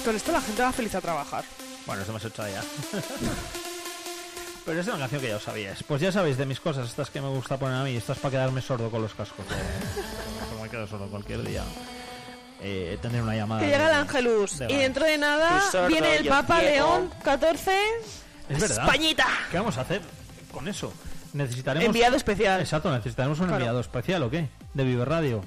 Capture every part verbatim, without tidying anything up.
con esto la gente va feliz a trabajar. Bueno, eso hemos hecho ya. Pero es una canción que ya os sabíais. Pues ya sabéis de mis cosas, estas que me gusta poner a mí, estas para quedarme sordo con los cascos. Como me quedo sordo cualquier día. Eh, tener una llamada. Que llega el Ángelus. Y dentro de nada sordo, viene el Papa León catorce. Es verdad. Españita. ¿Qué vamos a hacer con eso? Necesitaremos... Enviado especial. Exacto, necesitaremos un claro. enviado especial, ¿o qué? De Vive Radio.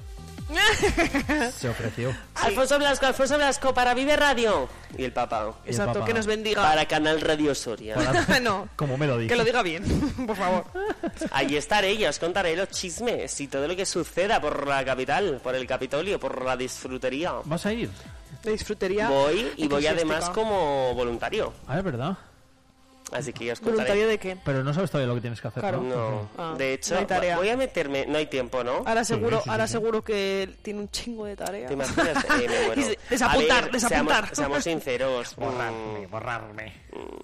Se ofreció. Sí. Alfonso Blasco, Alfonso Blasco para Vive Radio. Y el Papa. Y Exacto, el Papa. Que nos bendiga. Para Canal Radio Soria. Para... no. Como me lo dice. Que lo diga bien, por favor. Ahí estaré yo, os contaré los chismes y todo lo que suceda por la capital, por el Capitolio, por la disfrutería. ¿Vas a ir? La disfrutería. Voy y voy además como voluntario. Ah, es verdad. Así que ya os contaré. ¿Voluntario de qué? Pero no sabes todavía lo que tienes que hacer, claro. ¿no? No, ah, de hecho, no hay voy a meterme... No hay tiempo, ¿no? Ahora seguro, sí, sí, sí, ahora sí. seguro que tiene un chingo de tareas. ¿Te imaginas? Eh, me muero. Desapuntar, ver, desapuntar. Seamos, seamos sinceros. Borrarme, borrarme.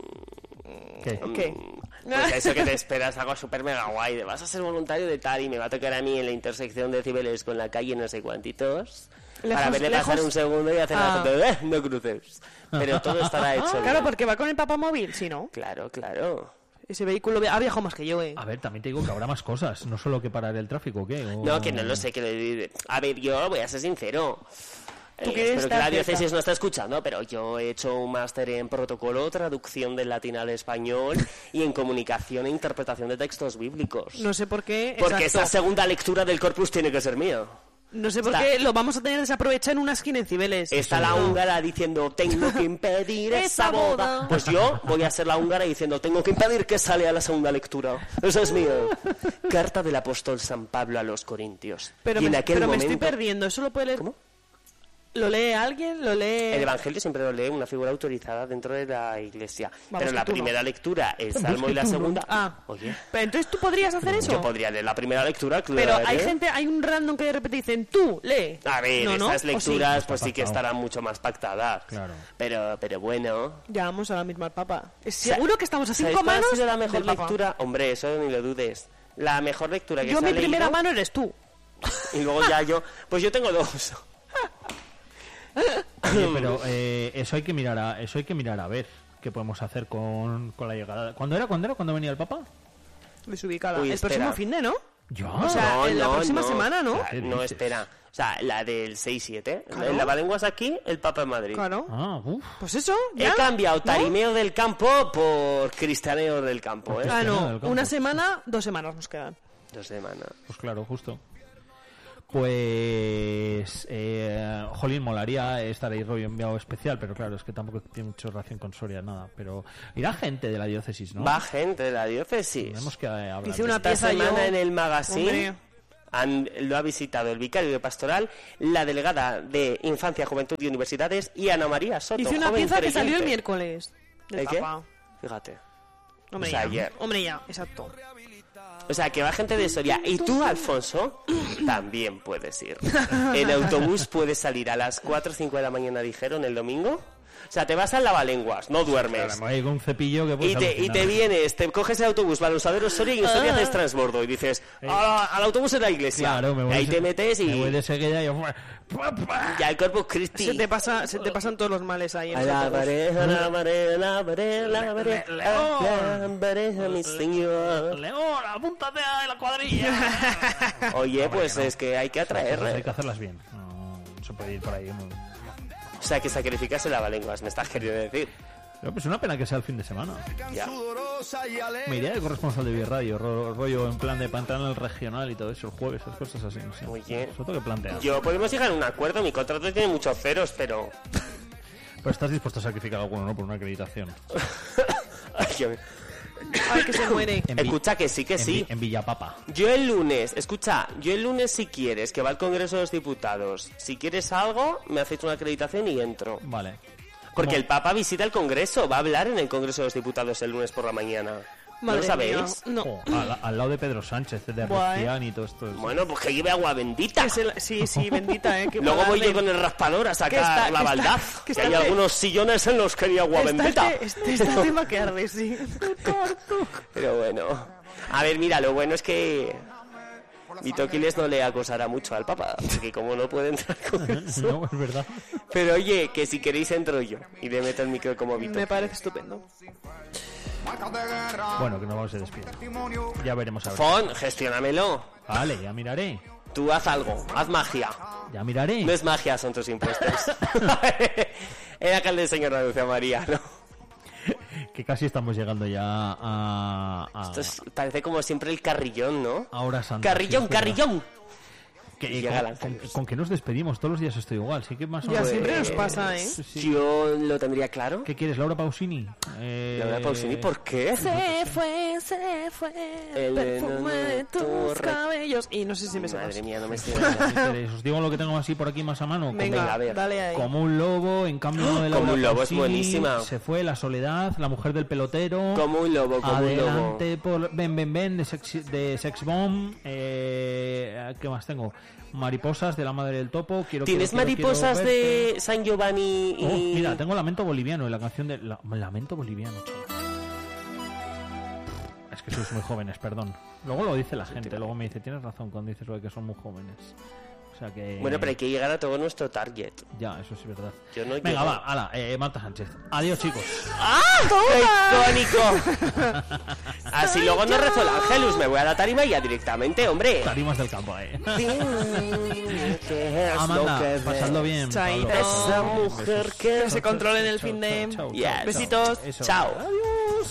¿Qué? ¿Qué? Pues eso que te esperas, algo súper mega guay. De, vas a ser voluntario de tal y me va a tocar a mí en la intersección de Cibeles con la calle no sé cuantitos. Lejos, para verle lejos. Pasar un segundo y hacer ah. la eh, no cruces. Pero todo estará hecho. Ah, claro, porque va con el Papa móvil, ¿sí, no? Claro, claro. Ese vehículo ha viajado más que yo, eh. A ver, también te digo que habrá más cosas, no solo que parar el tráfico, ¿qué? O... No, que no lo sé, que lo... A ver, yo voy a ser sincero. ¿Tú eh, espero que la diócesis no está escuchando, pero yo he hecho un máster en protocolo, traducción del latín al español y en comunicación e interpretación de textos bíblicos. No sé por qué. Porque exacto. esa segunda lectura del corpus tiene que ser mía. No sé por está. qué lo vamos a tener desaprovechado en una esquina en Cibeles. Está la húngara diciendo tengo que impedir esa boda. Pues yo voy a ser la húngara diciendo tengo que impedir que sale a la segunda lectura. Eso es mío. Carta del apóstol San Pablo a los Corintios. Pero, y en me, aquel pero momento... me estoy perdiendo. ¿Eso lo puede leer? ¿Cómo? ¿Lo lee alguien? ¿Lo lee...? El Evangelio siempre lo lee una figura autorizada dentro de la Iglesia. Vamos, pero la primera no. lectura, el Salmo y la segunda... Ah, oye. Pero entonces tú podrías hacer eso. Yo podría leer la primera lectura, claro. Pero hay gente, hay un random que de repente dicen, tú, lee. A ver, no, esas ¿no? lecturas sí? pues sí que estarán mucho más pactadas. Claro. Pero, pero bueno... Llamamos ahora mismo al Papa. ¿Seguro que estamos a cinco ¿Sabes manos? cuál ha sido la mejor del lectura? Papa? Hombre, eso ni lo dudes. La mejor lectura que yo se ha mi leído... primera mano eres tú. Y luego ya yo... Pues yo tengo dos. Oye, pero eh, eso hay que mirar a eso hay que mirar a ver qué podemos hacer con, con la llegada. ¿Cuándo era? ¿Cuándo era? ¿Cuándo venía el Papa? Desubicada. Uy, el espera. próximo fin de, ¿no? Ya. O sea, no, en la no, próxima no. semana, ¿no? La, no, espera. O sea, la del seis siete. Claro. En la Balenguas aquí, el Papa en Madrid. Claro. Ah, uf. Pues eso, ¿ya? He cambiado ¿no? tarimeo del campo por cristianeo del campo, ¿eh? Ah, del no. campo. Una semana, dos semanas nos quedan. Dos semanas. Pues claro, justo. Pues eh, jolín, molaría estar ahí rollo enviado especial, pero claro, es que tampoco tiene mucha relación con Soria, nada. Pero irá gente de la diócesis, ¿no? Va gente de la diócesis. Tenemos que eh, hablar. Hice una Esta pieza semana yo... en el magazine Hombre. han, lo ha visitado el vicario de pastoral, la delegada de Infancia, Juventud y Universidades y Ana María Soto. Hice una joven pieza que salió el creyente. miércoles. Del ¿El qué? Papa. Fíjate. Hombre, O sea, ya. ayer. Hombre, ya, exacto. O sea, que va gente de Soria. Y tú, Alfonso, también puedes ir. En autobús puedes salir a las cuatro o cinco de la mañana, dijeron, el domingo. O sea, te vas al lavalenguas, no duermes. Claro, hay un cepillo que puedes Y te, y alucinar. te vienes, te coges el autobús, Balonsadero Soria y en Soria haces transbordo. Y dices, "Ah, al autobús en la iglesia". Claro, me voy Y ahí de- te metes y me voy de Seguida y yo... ya el Corpus Christi. Se te, pasa, se te pasan todos los males ahí en el Alabaré, autobús. alabaré, alabaré, alabaré, León. alabaré a mi Señor. León, apúntate a la cuadrilla. Oye, pues es que hay que Hay atraerle. que hacerlas bien. No, no se puede ir por ahí. No. O sea, que sacrificas el lavalenguas, me estás queriendo decir. Pero pues una pena que sea el fin de semana. Ya. Me iría de corresponsal de Virradio, ro- rollo en plan de para entrar en el regional y todo eso, el jueves, esas cosas así, no sé. Oye. Eso tengo que plantear. Yo podemos llegar a un acuerdo, mi contrato tiene muchos ceros, pero... Pero estás dispuesto a sacrificar alguno, ¿no? Por una acreditación. Ay, yo- Ay, que se muere. En Vi- Escucha que sí, que en sí. Vi- En Villapapa. Yo el lunes, escucha, yo el lunes si quieres, que va al Congreso de los Diputados, si quieres algo, me haces una acreditación y entro. Vale. Porque ¿Cómo? el Papa visita el Congreso, va a hablar en el Congreso de los Diputados el lunes por la mañana. ¿No Madre lo sabéis? mía. No. Jo, al, al lado de Pedro Sánchez, de Buah, eh. Rufián y todo esto. Bueno, pues que lleve agua bendita. Es el- sí, sí, bendita, ¿eh? Que Luego voy darle- yo con el raspador a sacar Que está- la que está- baldad. que Que, está hay este- algunos sillones en los que hay agua Está bendita. este, este, este tema que arde, sí. Pero bueno. A ver, mira, lo bueno es que... Mi Toquiles no le acosará mucho al Papa, porque como no puede entrar con eso. No, es verdad. Pero oye, que si queréis entro yo y le meto el micro como Vito. Me parece estupendo. Bueno, que no vamos a despedir. Ya veremos a ver. Fon, gestiónamelo. Vale, ya miraré. Tú haz algo, haz magia. Ya miraré. No es magia, son tus impuestos. Era que el del señor Lucia María, ¿no? Que casi estamos llegando ya a... a Esto es, parece como siempre el carrillón, ¿no? Ahora Santa. Carrillón, sí, carrillón. Que, con, con, con que nos despedimos todos los días estoy igual, sí que más o menos. Ya pues, siempre nos pasa, ¿eh? Sí. Yo lo tendría claro. ¿Qué quieres, Laura Pausini? Eh... Laura Pausini, ¿por qué? Se fue, se fue el perfume de tus cabellos. Y no sé si me sabes. Madre mía, no me sé. Os digo lo que tengo así por aquí más a mano. Venga, como, a ver. Dale ahí. Como un lobo, en cambio no de Laura Como un lobo Pausini, es buenísima. Se fue La Soledad, La mujer del pelotero. Como un lobo, como Adelante un lobo. Por Ven, ven, ven, de Sex, de Sex Bomb. Eh, ¿Qué más tengo? Mariposas de La madre del topo. Quiero, ¿Tienes quiero, mariposas quiero, quiero de San Giovanni y... Oh, mira, tengo Lamento Boliviano en la canción de... La... Lamento Boliviano, chaval. Es que sois muy jóvenes, perdón. Luego lo dice la gente, luego me dice, tienes razón cuando dices lo de que son muy jóvenes. O sea que... Bueno, pero hay que llegar a todo nuestro target. Ya, eso es verdad. Yo no Venga, llego. va, ala, eh, Marta Sánchez. Adiós, chicos. ¡Ah! ¡Icónico! Así luego no rezo el Ángelus, me voy a la tarima y ya directamente, hombre. Tarimas del campo, eh. Amanda, pasando bien. Chaito. Esa mujer que... Que se controle en el fin de... Yes. Besitos. Eso. Chao. Adiós.